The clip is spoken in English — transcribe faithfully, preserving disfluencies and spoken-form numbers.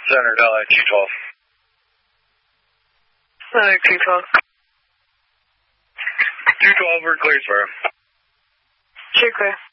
Center, Delhi, two twelve. Center, two twelve. two twelve, we're clear, sir. Sure, clear.